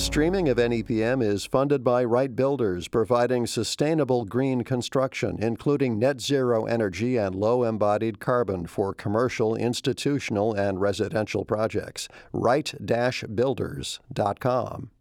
Streaming of NEPM is funded by Wright Builders, providing sustainable green construction, including net zero energy and low embodied carbon for commercial, institutional, and residential projects. Wright-Builders.com.